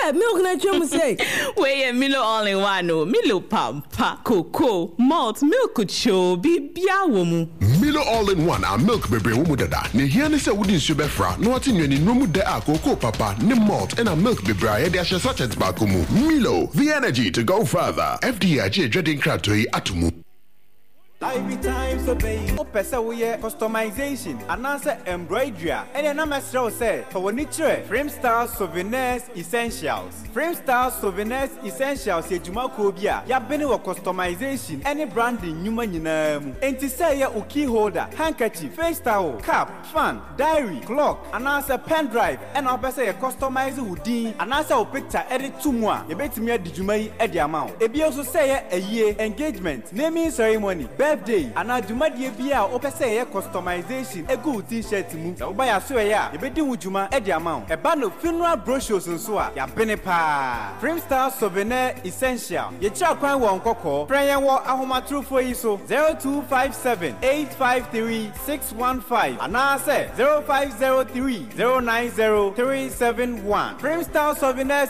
milk na chum say. We Milo all in one no. Milo pampa, cocoa, malt, milk cho bibia womu. Milo all in one and milk baby womu dada. Ne here ne se wudin subefra. No ati nyeni no mu de a cocoa papa, ne malt and a milk baby aye de ashe sachet bakumu. Milo, the energy to go further. FDIJ dreading crowd to atumu. Every time so pay. O pesa we customization and answer embroidery. And na mesro say for we nitre Frame Star Souvenirs Essentials. Frame Star Souvenirs Essentials ye juma ko bia ya bene wo customization any branding nyuma nyina mu. Enti say ya o key holder, handkerchief, face towel, cap, fan, diary, clock, and answer pen drive and o pesa ye customize hoodin and answer o picture edit to mu a ye betimi adi juma yi edi amount. E bi also say ya a year engagement, naming ceremony, birthday and adwumadie bia opese ye customization a good t-shirt mu so buy aso ya ye bedi wujuma e di amount e ba no funeral brochures nso a ya bene pa Frame Star Souvenir Essential ye cha kwan wo nkokọ prayer wo ahomatrofo yi so 0257853615 ana say 0503090371 Frame Star Souvenir